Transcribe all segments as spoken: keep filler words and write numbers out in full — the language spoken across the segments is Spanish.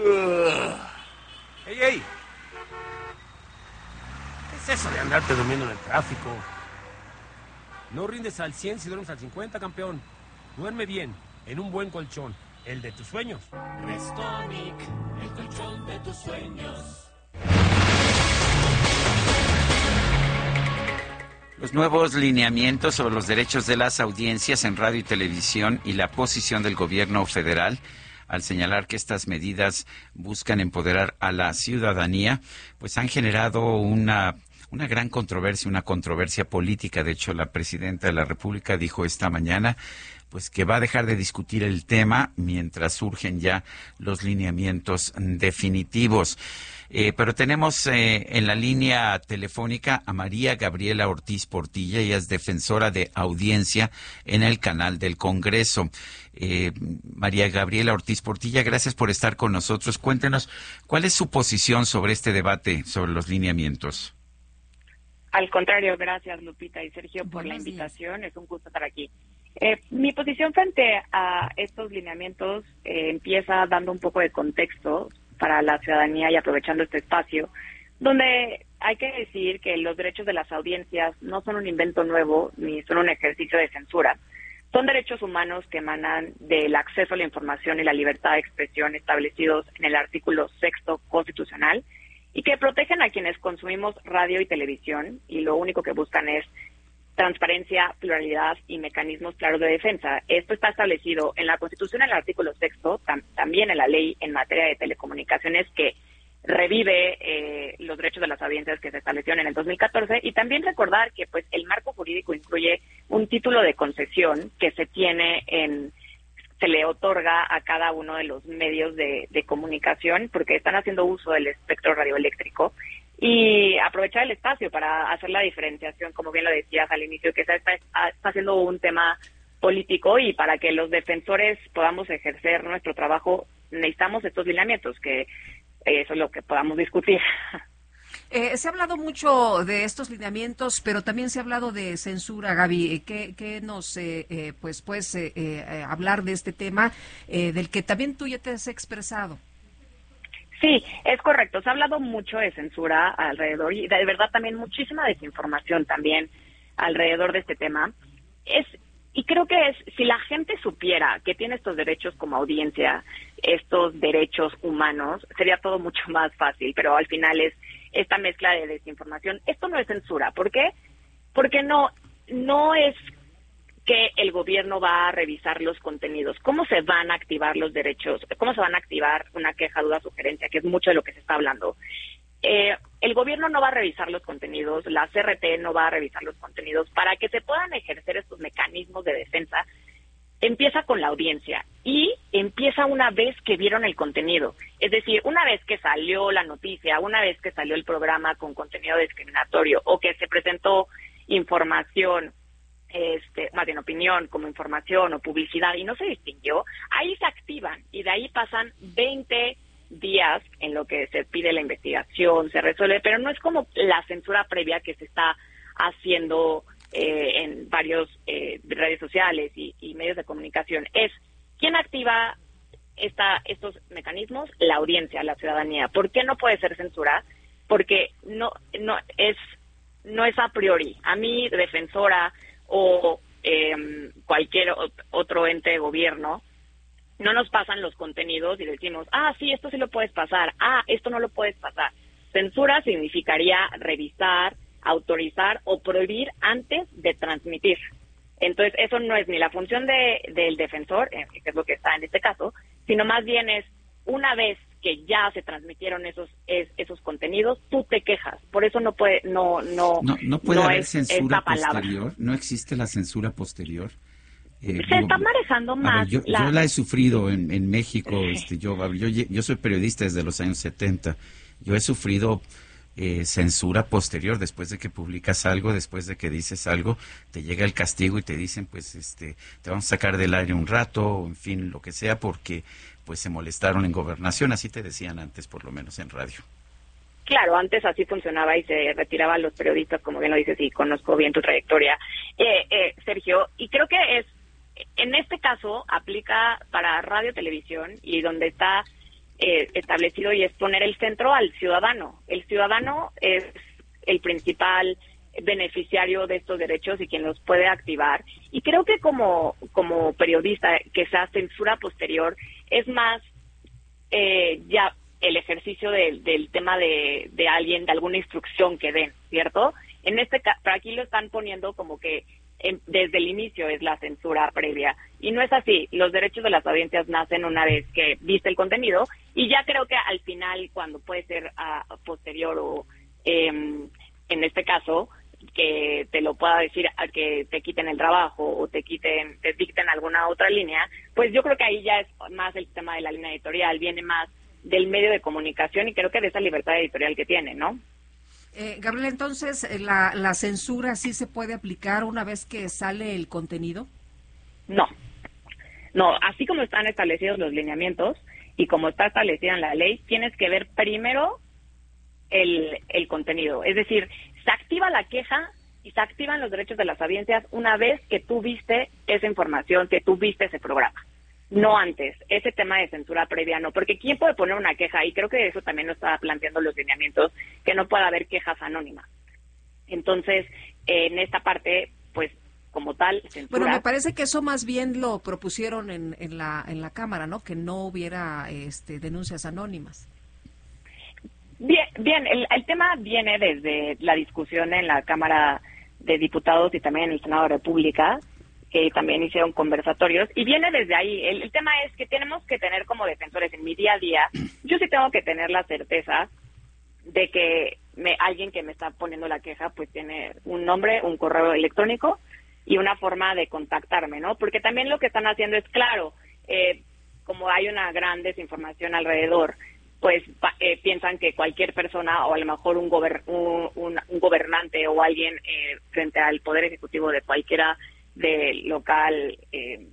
¡Ey, ey! ¿Qué es eso de andarte durmiendo en el tráfico? No rindes al cien si duermes al cincuenta, campeón. Duerme bien, en un buen colchón, el de tus sueños. Restonic, el colchón de tus sueños. Los nuevos lineamientos sobre los derechos de las audiencias en radio y televisión y la posición del gobierno federal al señalar que estas medidas buscan empoderar a la ciudadanía, pues han generado una, una gran controversia, una controversia política. De hecho, la presidenta de la República dijo esta mañana pues que va a dejar de discutir el tema mientras surgen ya los lineamientos definitivos. Eh, pero tenemos eh, en la línea telefónica a María Gabriela Ortiz Portilla. Ella es defensora de audiencia en el canal del Congreso. Eh, María Gabriela Ortiz Portilla, gracias por estar con nosotros. Cuéntenos, ¿cuál es su posición sobre este debate, sobre los lineamientos? Al contrario, gracias Lupita y Sergio por la invitación. Es un gusto estar aquí. Eh, mi posición frente a estos lineamientos eh, empieza dando un poco de contexto para la ciudadanía y aprovechando este espacio, donde hay que decir que los derechos de las audiencias no son un invento nuevo ni son un ejercicio de censura. Son derechos humanos que emanan del acceso a la información y la libertad de expresión establecidos en el artículo sexto constitucional y que protegen a quienes consumimos radio y televisión, y lo único que buscan es transparencia, pluralidad y mecanismos claros de defensa. Esto está establecido en la Constitución, en el artículo sexto, tam- también en la ley en materia de telecomunicaciones que revive eh, los derechos de las audiencias que se establecieron en el dos mil catorce, y también recordar que pues el marco jurídico incluye un título de concesión que se tiene en se le otorga a cada uno de los medios de, de comunicación porque están haciendo uso del espectro radioeléctrico, y aprovechar el espacio para hacer la diferenciación, como bien lo decías al inicio, que está, está, está haciendo un tema político, y para que los defensores podamos ejercer nuestro trabajo necesitamos estos lineamientos, que eso es lo que podamos discutir. Eh, se ha hablado mucho de estos lineamientos, pero también se ha hablado de censura, Gaby. ¿Qué, qué nos eh, eh, pues puedes eh, eh, hablar de este tema eh, del que también tú ya te has expresado? Sí, es correcto. Se ha hablado mucho de censura alrededor y de verdad también muchísima desinformación también alrededor de este tema. Es y creo que es si la gente supiera que tiene estos derechos como audiencia, estos derechos humanos, sería todo mucho más fácil, pero al final es esta mezcla de desinformación. Esto no es censura. ¿Por qué? Porque no no es que el gobierno va a revisar los contenidos. ¿Cómo se van a activar los derechos? ¿Cómo se van a activar una queja, duda, sugerencia? Que es mucho de lo que se está hablando. Eh, el gobierno no va a revisar los contenidos, la C R T no va a revisar los contenidos. Para que se puedan ejercer estos mecanismos de defensa, empieza con la audiencia y empieza una vez que vieron el contenido. Es decir, una vez que salió la noticia, una vez que salió el programa con contenido discriminatorio o que se presentó información, este, más bien opinión como información o publicidad y no se distinguió, ahí se activan y de ahí pasan veinte días en lo que se pide la investigación, se resuelve, pero no es como la censura previa que se está haciendo eh, en varios eh, redes sociales y, y medios de comunicación. Es ¿quién activa esta, estos mecanismos? La audiencia, la ciudadanía. ¿Por qué no puede ser censura? Porque no, no es, no es a priori. A mí, defensora o eh, cualquier otro ente de gobierno, no nos pasan los contenidos y decimos, ah, sí, esto sí lo puedes pasar, ah, esto no lo puedes pasar. Censura significaría revisar, autorizar o prohibir antes de transmitir. Entonces, eso no es ni la función de, del defensor, eh, que es lo que está en este caso, sino más bien es, una vez que ya se transmitieron esos es, esos contenidos, tú te quejas. Por eso no puede no no no, no puede no haber es censura esta palabra. posterior. No existe la censura posterior. Se Eh, digo, está manejando más. ver, yo, la... yo la he sufrido en, en México. Este, yo, yo yo soy periodista desde los años setenta. Yo he sufrido eh, censura posterior después de que publicas algo, después de que dices algo, te llega el castigo y te dicen, pues, este, te vamos a sacar del aire un rato, o en fin, lo que sea, porque pues se molestaron en gobernación, así te decían antes, por lo menos en radio. Claro, antes así funcionaba y se retiraban los periodistas, como bien lo dices, y conozco bien tu trayectoria, eh, eh, Sergio, y creo que es, en este caso, aplica para radio, televisión, y donde está eh, establecido, y es poner el centro al ciudadano. El ciudadano es el principal beneficiario de estos derechos y quien los puede activar. Y creo que como, como periodista, que sea censura posterior, es más eh, ya el ejercicio de, del tema de, de alguien, de alguna instrucción que den, ¿cierto? En este caso, aquí lo están poniendo como que en, desde el inicio es la censura previa. Y no es así. Los derechos de las audiencias nacen una vez que viste el contenido, y ya creo que al final, cuando puede ser a, a posterior o eh, en este caso, que te lo pueda decir a que te quiten el trabajo o te quiten, te dicten alguna otra línea, pues yo creo que ahí ya es más el tema de la línea editorial, viene más del medio de comunicación y creo que de esa libertad editorial que tiene, ¿no? Eh, Gabriela, entonces, ¿la, ¿la censura sí se puede aplicar una vez que sale el contenido? No, no, así como están establecidos los lineamientos y como está establecida en la ley, tienes que ver primero el, el contenido, es decir, se activa la queja y se activan los derechos de las audiencias una vez que tú viste esa información, que tú viste ese programa, no antes. Ese tema de censura previa no, porque ¿quién puede poner una queja? Y creo que eso también lo estaba planteando los lineamientos, que no pueda haber quejas anónimas. Entonces, eh, en esta parte, pues, como tal, censura. Bueno, me parece que eso más bien lo propusieron en, en la en la Cámara, ¿no? Que no hubiera este, denuncias anónimas. Bien, bien, el, el tema viene desde la discusión en la Cámara de Diputados y también en el Senado de la República, que también hicieron conversatorios, y viene desde ahí. El, el tema es que tenemos que tener como defensores en mi día a día, yo sí tengo que tener la certeza de que me, alguien que me está poniendo la queja pues tiene un nombre, un correo electrónico y una forma de contactarme, ¿no? Porque también lo que están haciendo es, claro, eh, como hay una gran desinformación alrededor, pues eh, piensan que cualquier persona o a lo mejor un, gober, un, un, un gobernante o alguien eh, frente al Poder Ejecutivo de cualquiera de local, eh,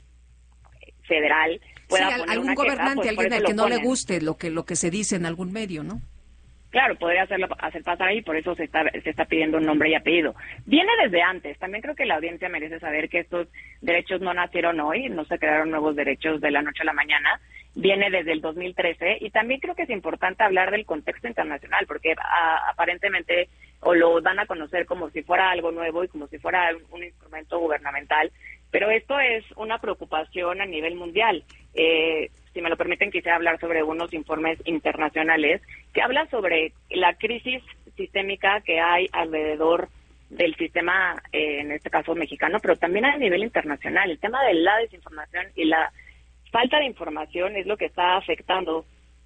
federal, pueda sí, poner algún una gobernante, queja, pues alguien al que no ponen. le guste lo que lo que se dice en algún medio, ¿no? Claro, podría hacerlo, hacer pasar ahí, por eso se está, se está pidiendo un nombre y apellido. Viene desde antes. También creo que la audiencia merece saber que estos derechos no nacieron hoy, no se crearon nuevos derechos de la noche a la mañana. Viene desde el dos mil trece, y también creo que es importante hablar del contexto internacional, porque a, aparentemente o lo dan a conocer como si fuera algo nuevo y como si fuera un, un instrumento gubernamental, pero esto es una preocupación a nivel mundial. Eh, si me lo permiten, quisiera hablar sobre unos informes internacionales que hablan sobre la crisis sistémica que hay alrededor del sistema, eh, en este caso mexicano, pero también a nivel internacional. El tema de la desinformación y la falta de información es lo que está afectando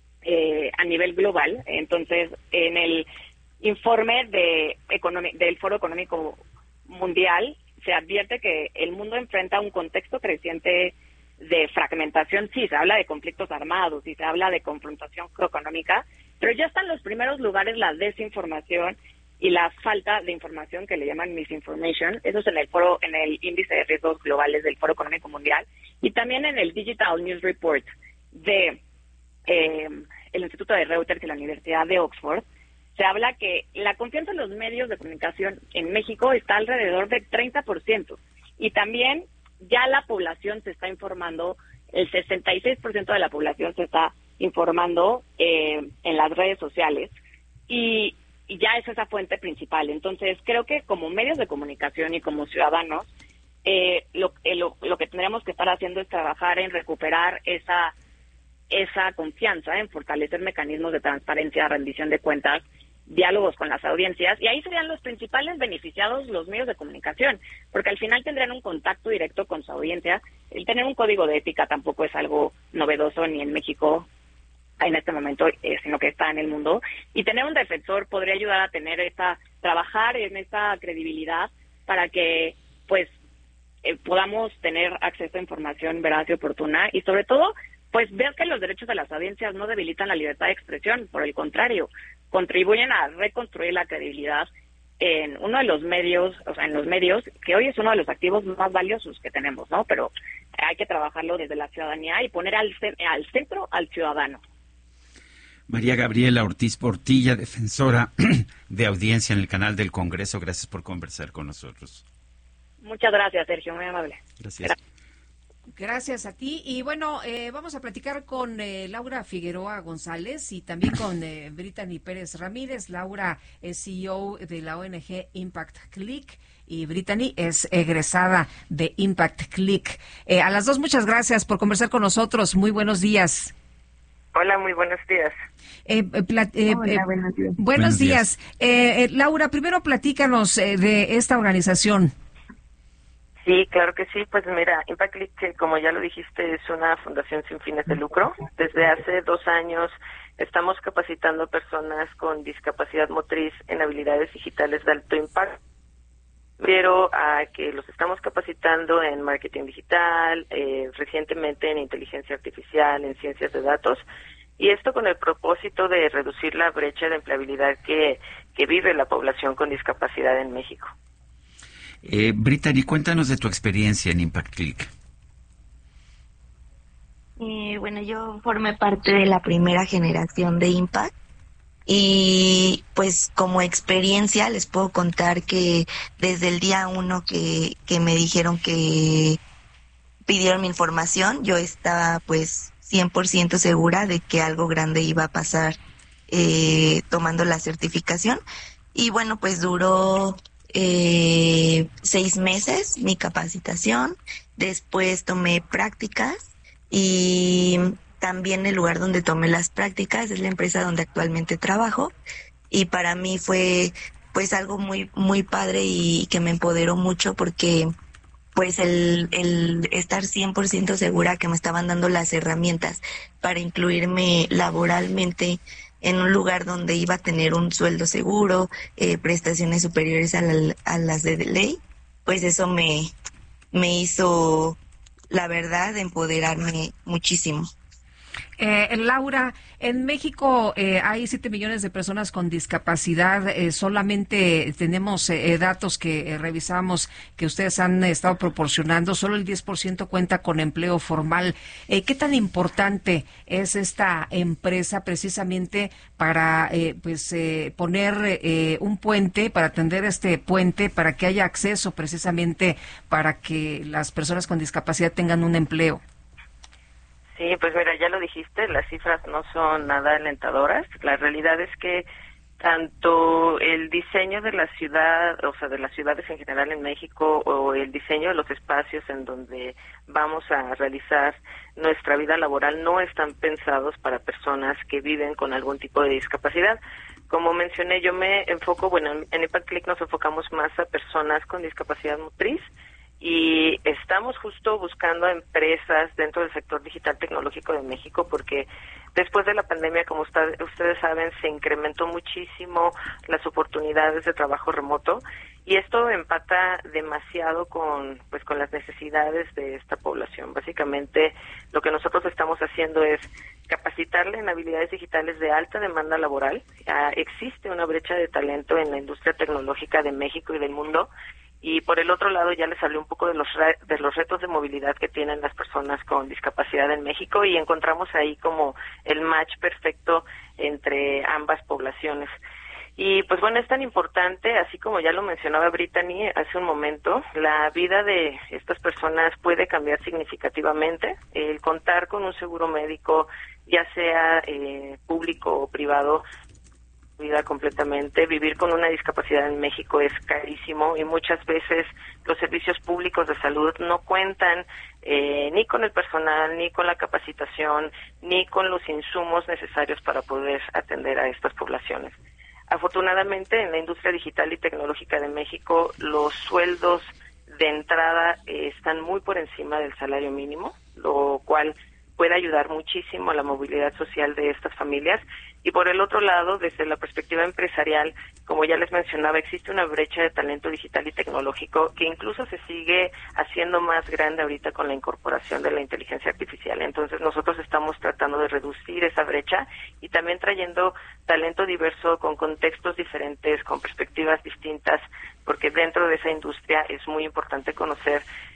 eh, a nivel global. Entonces, en el informe de economi- del Foro Económico Mundial se advierte que el mundo enfrenta un contexto creciente de fragmentación. Sí, se habla de conflictos armados y se habla de confrontación económica, pero ya están en los primeros lugares la desinformación y la falta de información, que le llaman misinformation. Eso es en el foro, en el índice de riesgos globales del Foro Económico Mundial, y también en el Digital News Report de eh, el Instituto de Reuters y la Universidad de Oxford. Se habla que la confianza en los medios de comunicación en México está alrededor del treinta por ciento, y también ya la población se está informando, el sesenta y seis por ciento de la población se está informando eh, en las redes sociales, y, y ya es esa fuente principal. Entonces, creo que como medios de comunicación y como ciudadanos, eh, lo, eh, lo, lo que tendríamos que estar haciendo es trabajar en recuperar esa, esa confianza, en fortalecer mecanismos de transparencia, rendición de cuentas, diálogos con las audiencias, y ahí serían los principales beneficiados los medios de comunicación, porque al final tendrían un contacto directo con su audiencia. El tener un código de ética tampoco es algo novedoso ni en México en este momento, eh, sino que está en el mundo, y tener un defensor podría ayudar a tener esta, trabajar en esta credibilidad para que pues eh, podamos tener acceso a información veraz y oportuna, y sobre todo pues ver que los derechos de las audiencias no debilitan la libertad de expresión, por el contrario, contribuyen a reconstruir la credibilidad en uno de los medios, o sea, en los medios, que hoy es uno de los activos más valiosos que tenemos, ¿no? Pero hay que trabajarlo desde la ciudadanía y poner al, al centro al ciudadano. María Gabriela Ortiz Portilla, defensora de audiencia en el canal del Congreso, gracias por conversar con nosotros. Muchas gracias, Sergio, muy amable. Gracias. Gracias. Gracias a ti. Y bueno, eh, vamos a platicar con eh, Laura Figueroa González y también con eh, Brittany Pérez Ramírez. Laura es C E O de la O N G Impact Click y Brittany es egresada de Impact Click. Eh, a las dos, muchas gracias por conversar con nosotros. Muy buenos días. Hola, muy buenos días. Eh, eh, pla- eh, Hola, eh, buenos días. Buenos, Buenos días. días. Eh, eh, Laura, primero platícanos eh, de esta organización. Sí, claro que sí. Pues mira, Impact Click, que como ya lo dijiste, es una fundación sin fines de lucro. Desde hace dos años estamos capacitando personas con discapacidad motriz en habilidades digitales de alto impacto. Pero a que los estamos capacitando en marketing digital, eh, recientemente en inteligencia artificial, en ciencias de datos, y esto con el propósito de reducir la brecha de empleabilidad que, que vive la población con discapacidad en México. Eh, Brittany, cuéntanos de tu experiencia en Impact Click. Eh, bueno, yo formé parte de la primera generación de Impact y pues como experiencia les puedo contar que desde el día uno que, que me dijeron que pidieron mi información, yo estaba pues cien por ciento segura de que algo grande iba a pasar eh, tomando la certificación. Y bueno, pues duró eh, seis meses mi capacitación, después tomé prácticas y también el lugar donde tomé las prácticas es la empresa donde actualmente trabajo, y para mí fue pues algo muy muy padre y que me empoderó mucho porque pues el, el estar cien por ciento segura que me estaban dando las herramientas para incluirme laboralmente en un lugar donde iba a tener un sueldo seguro, eh, prestaciones superiores a, la, a las de ley, pues eso me, me hizo, la verdad, empoderarme muchísimo. Eh, Laura, en México eh, hay siete millones de personas con discapacidad. Eh, solamente tenemos eh, datos que eh, revisamos que ustedes han eh, estado proporcionando. Solo el diez por ciento cuenta con empleo formal. Eh, ¿Qué tan importante es esta empresa precisamente para eh, pues eh, poner eh, un puente, para tender este puente, para que haya acceso precisamente para que las personas con discapacidad tengan un empleo? Sí, pues mira, ya lo dijiste, las cifras no son nada alentadoras. La realidad es que tanto el diseño de la ciudad, o sea, de las ciudades en general en México, o el diseño de los espacios en donde vamos a realizar nuestra vida laboral no están pensados para personas que viven con algún tipo de discapacidad. Como mencioné, yo me enfoco, bueno, en Impact Click nos enfocamos más a personas con discapacidad motriz, y estamos justo buscando empresas dentro del sector digital tecnológico de México porque después de la pandemia, como usted, ustedes saben, se incrementó muchísimo las oportunidades de trabajo remoto, y esto empata demasiado con pues con las necesidades de esta población. Básicamente, lo que nosotros estamos haciendo es capacitarle en habilidades digitales de alta demanda laboral. Ah, existe una brecha de talento en la industria tecnológica de México y del mundo. Y por el otro lado ya les hablé un poco de los re- de los retos de movilidad que tienen las personas con discapacidad en México, y encontramos ahí como el match perfecto entre ambas poblaciones. Y pues bueno, es tan importante, así como ya lo mencionaba Brittany hace un momento, la vida de estas personas puede cambiar significativamente. El contar con un seguro médico, ya sea eh, público o privado, vida completamente. Vivir con una discapacidad en México es carísimo, y muchas veces los servicios públicos de salud no cuentan eh, ni con el personal, ni con la capacitación, ni con los insumos necesarios para poder atender a estas poblaciones. Afortunadamente, en la industria digital y tecnológica de México, los sueldos de entrada eh, están muy por encima del salario mínimo, lo cual puede ayudar muchísimo a la movilidad social de estas familias. Y por el otro lado, desde la perspectiva empresarial, como ya les mencionaba, existe una brecha de talento digital y tecnológico que incluso se sigue haciendo más grande ahorita con la incorporación de la inteligencia artificial. Entonces nosotros estamos tratando de reducir esa brecha y también trayendo talento diverso con contextos diferentes, con perspectivas distintas, porque dentro de esa industria es muy importante conocer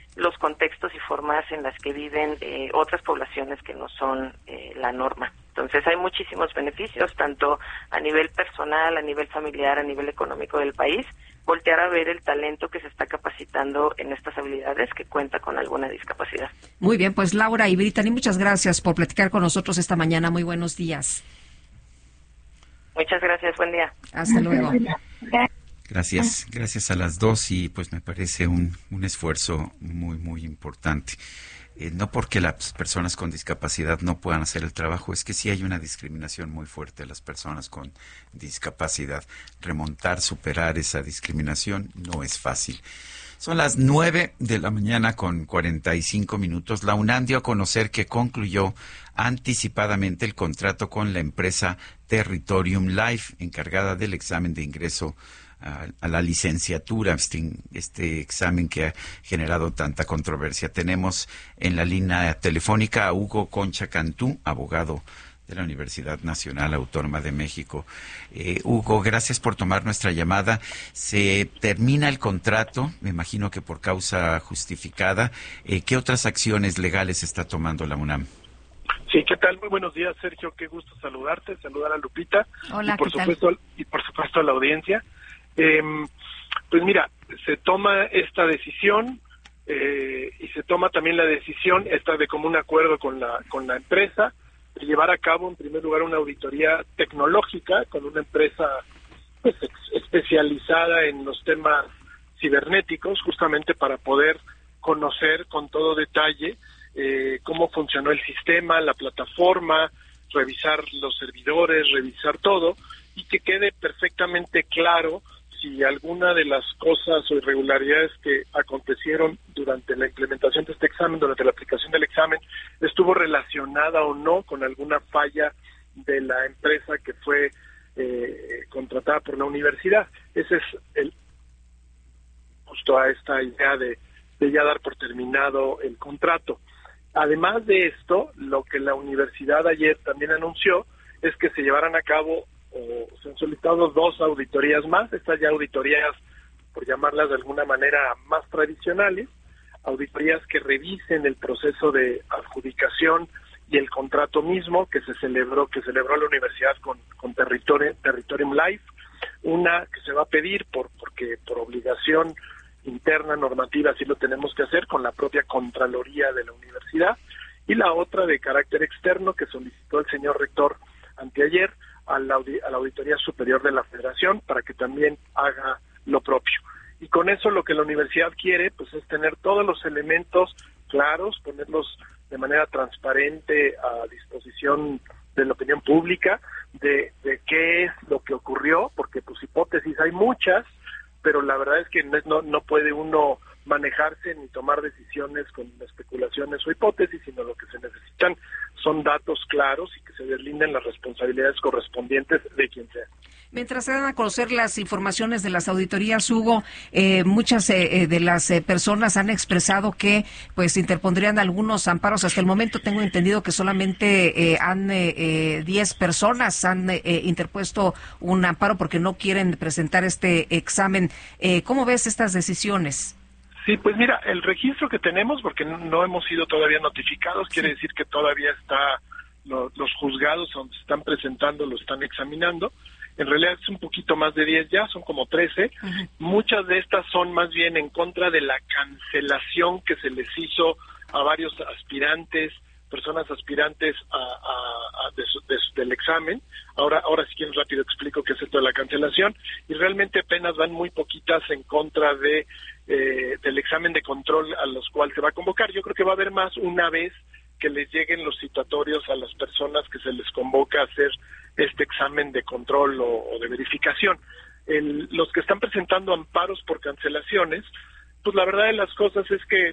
los contextos y formas en las que viven eh, otras poblaciones que no son eh, la norma. Entonces hay muchísimos beneficios, tanto a nivel personal, a nivel familiar, a nivel económico del país, voltear a ver el talento que se está capacitando en estas habilidades que cuenta con alguna discapacidad. Muy bien, pues Laura y Brittany, muchas gracias por platicar con nosotros esta mañana. Muy buenos días. Muchas gracias, buen día. Hasta luego. Gracias, gracias a las dos y pues me parece un, un esfuerzo muy, muy importante. Eh, no porque las personas con discapacidad no puedan hacer el trabajo, es que sí hay una discriminación muy fuerte a las personas con discapacidad. Remontar, superar esa discriminación no es fácil. Son las nueve de la mañana con cuarenta y cinco minutos. La UNAM dio a conocer que concluyó anticipadamente el contrato con la empresa Territorium Life, encargada del examen de ingreso a, a la licenciatura, este, este examen que ha generado tanta controversia. Tenemos en la línea telefónica a Hugo Concha Cantú, abogado de la Universidad Nacional Autónoma de México. Eh, Hugo, gracias por tomar nuestra llamada. Se termina el contrato, me imagino que por causa justificada. Eh, ¿Qué otras acciones legales está tomando la UNAM? Sí, ¿qué tal? Muy buenos días, Sergio. Qué gusto saludarte, saludar a Lupita. Hola, y por ¿qué supuesto tal? y por supuesto a la audiencia. Eh, pues mira, se toma esta decisión eh, y se toma también la decisión esta de común acuerdo con la con la empresa de llevar a cabo en primer lugar una auditoría tecnológica con una empresa pues ex- especializada en los temas cibernéticos, justamente para poder conocer con todo detalle eh, cómo funcionó el sistema, la plataforma, revisar los servidores, revisar todo y que quede perfectamente claro si alguna de las cosas o irregularidades que acontecieron durante la implementación de este examen, durante la aplicación del examen, estuvo relacionada o no con alguna falla de la empresa que fue eh, contratada por la universidad. Ese es el justo a esta idea de, de ya dar por terminado el contrato. Además de esto, lo que la universidad ayer también anunció es que se llevarán a cabo o se han solicitado dos auditorías más, estas ya auditorías, por llamarlas de alguna manera, más tradicionales, auditorías que revisen el proceso de adjudicación y el contrato mismo que se celebró, que celebró la universidad con, con Territorium, Territorium Life, una que se va a pedir por porque por obligación interna normativa, así lo tenemos que hacer con la propia Contraloría de la universidad, y la otra de carácter externo que solicitó el señor rector anteayer a la, a la Auditoría Superior de la Federación para que también haga lo propio. Y con eso lo que la universidad quiere pues es tener todos los elementos claros, ponerlos de manera transparente a disposición de la opinión pública de, de qué es lo que ocurrió, porque pues hipótesis hay muchas, pero la verdad es que no, no puede uno manejarse ni tomar decisiones con especulaciones o hipótesis, sino lo que se necesitan son datos claros y que se deslinden las responsabilidades correspondientes de quien sea. Mientras se dan a conocer las informaciones de las auditorías, Hugo, eh, muchas eh, de las eh, personas han expresado que pues interpondrían algunos amparos. Hasta el momento tengo entendido que solamente eh, han eh, eh, diez personas han eh, interpuesto un amparo porque no quieren presentar este examen. Eh, ¿Cómo ves estas decisiones? Sí, pues mira, el registro que tenemos, porque no hemos sido todavía notificados, sí. Quiere decir que todavía está lo, los juzgados donde se están presentando, lo están examinando. En realidad es un poquito más de diez ya, son como trece. Uh-huh. Muchas de estas son más bien en contra de la cancelación que se les hizo a varios aspirantes, personas aspirantes a, a, a de su, de su, del examen. Ahora, ahora si quieren rápido explico qué es esto de la cancelación. Y realmente apenas van muy poquitas en contra de eh, del examen de control a los cuales se va a convocar. Yo creo que va a haber más una vez que les lleguen los citatorios a las personas que se les convoca a hacer este examen de control o, o de verificación. El, los que están presentando amparos por cancelaciones, pues la verdad de las cosas es que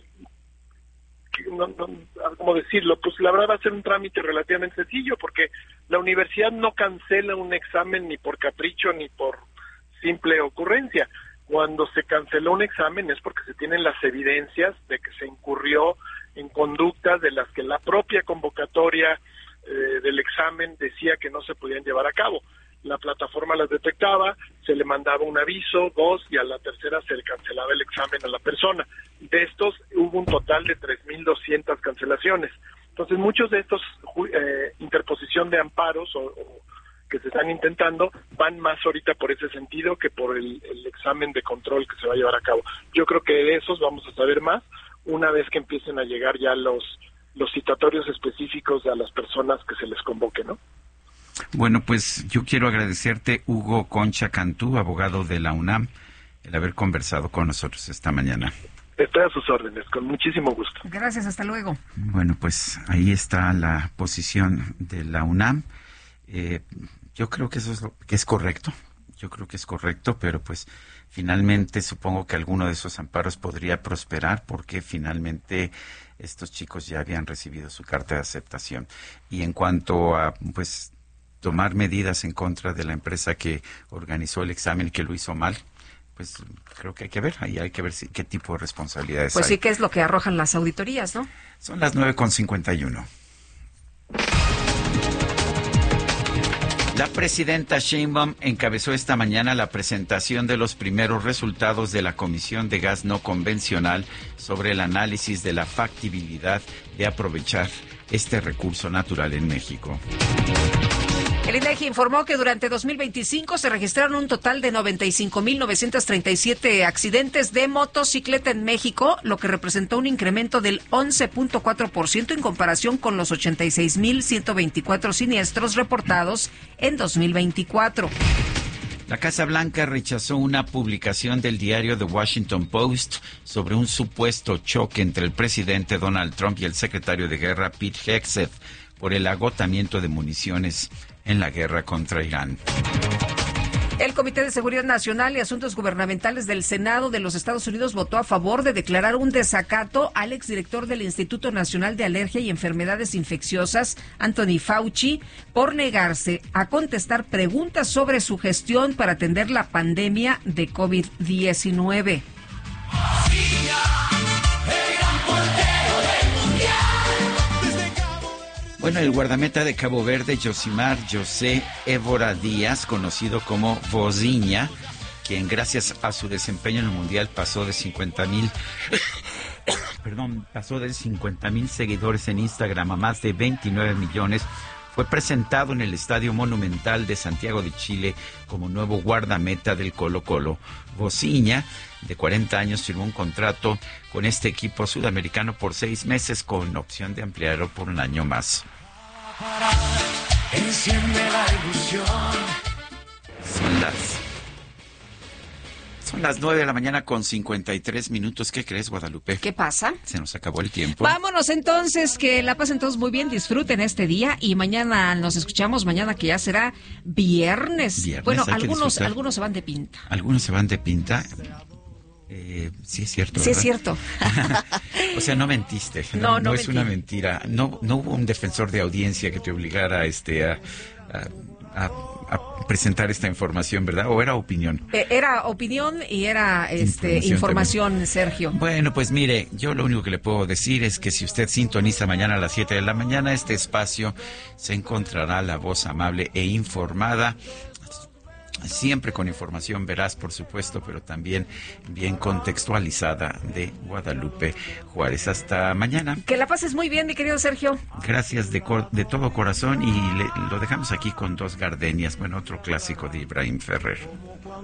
No, no, ¿cómo decirlo? Pues la verdad va a ser un trámite relativamente sencillo porque la universidad no cancela un examen ni por capricho ni por simple ocurrencia. Cuando se canceló un examen es porque se tienen las evidencias de que se incurrió en conductas de las que la propia convocatoria eh, del examen decía que no se podían llevar a cabo. la plataforma las detectaba, se le mandaba un aviso, dos, y a la tercera se le cancelaba el examen a la persona. De estos hubo un total de tres mil doscientas cancelaciones. Entonces, muchos de estos eh, interposición de amparos o, o que se están intentando van más ahorita por ese sentido que por el, el examen de control que se va a llevar a cabo. Yo creo que de esos vamos a saber más una vez que empiecen a llegar ya los los citatorios específicos a las personas que se les convoque, ¿no? Bueno, pues yo quiero agradecerte, Hugo Concha Cantú, abogado de la UNAM, el haber conversado con nosotros esta mañana. Estoy a sus órdenes, con muchísimo gusto. Gracias, hasta luego. Bueno, pues ahí está la posición de la UNAM. Eh, yo creo que eso es lo que es correcto. Yo creo que es correcto, pero pues finalmente supongo que alguno de esos amparos podría prosperar porque finalmente estos chicos ya habían recibido su carta de aceptación. Y en cuanto a pues tomar medidas en contra de la empresa que organizó el examen y que lo hizo mal, pues creo que hay que ver, ahí hay que ver si, qué tipo de responsabilidades pues hay. sí, que es lo que arrojan las auditorías, ¿no? Son las nueve con cincuenta y uno. La presidenta Sheinbaum encabezó esta mañana la presentación de los primeros resultados de la Comisión de Gas No Convencional sobre el análisis de la factibilidad de aprovechar este recurso natural en México. El INEGI informó que durante dos mil veinticinco se registraron un total de noventa y cinco mil novecientos treinta y siete accidentes de motocicleta en México, lo que representó un incremento del once punto cuatro por ciento en comparación con los ochenta y seis mil ciento veinticuatro siniestros reportados en dos mil veinticuatro. La Casa Blanca rechazó una publicación del diario The Washington Post sobre un supuesto choque entre el presidente Donald Trump y el secretario de Guerra Pete Hegseth por el agotamiento de municiones en la guerra contra Irán. El Comité de Seguridad Nacional y Asuntos Gubernamentales del Senado de los Estados Unidos votó a favor de declarar un desacato al exdirector del Instituto Nacional de Alergia y Enfermedades Infecciosas, Anthony Fauci, por negarse a contestar preguntas sobre su gestión para atender la pandemia de COVID diecinueve. Bueno, el guardameta de Cabo Verde, Josimar José Évora Díaz, conocido como Vozinha, quien gracias a su desempeño en el Mundial pasó de cincuenta mil, perdón, pasó de cincuenta mil seguidores en Instagram a más de veintinueve millones, fue presentado en el Estadio Monumental de Santiago de Chile como nuevo guardameta del Colo-Colo. Vozinha, de cuarenta años, firmó un contrato con este equipo sudamericano por seis meses con opción de ampliarlo por un año más. Enciende la ilusión. Son las Son las nueve de la mañana con cincuenta y tres minutos. ¿Qué crees, Guadalupe? ¿Qué pasa? Se nos acabó el tiempo. Vámonos entonces, que la pasen todos muy bien, disfruten este día y mañana nos escuchamos, mañana que ya será viernes. Viernes, bueno, hay que algunos disfrutar. algunos se van de pinta. Algunos se van de pinta. Eh, sí es cierto, Sí ¿verdad? es cierto. O sea, no mentiste. No, No, no, no es mentí. una mentira. No, no hubo un defensor de audiencia que te obligara este, a, a, a, a presentar esta información, ¿verdad? ¿O era opinión? Eh, era opinión y era este Información información, Sergio. Bueno, pues mire, yo lo único que le puedo decir es que si usted sintoniza mañana a las siete de la mañana este espacio, se encontrará la voz amable e informada, siempre con información veraz, por supuesto, pero también bien contextualizada, de Guadalupe Juárez. Hasta mañana. Que la pases muy bien, mi querido Sergio. Gracias de, cor- de todo corazón y le- lo dejamos aquí con Dos Gardenias, bueno, otro clásico de Ibrahim Ferrer.